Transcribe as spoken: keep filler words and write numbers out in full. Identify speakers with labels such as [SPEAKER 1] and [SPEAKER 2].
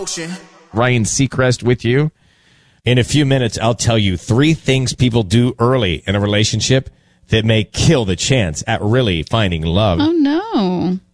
[SPEAKER 1] ocean.
[SPEAKER 2] Ryan Seacrest with you. In a few minutes, I'll tell you three things people do early in a relationship that may kill the chance at really finding love.
[SPEAKER 3] Oh, no.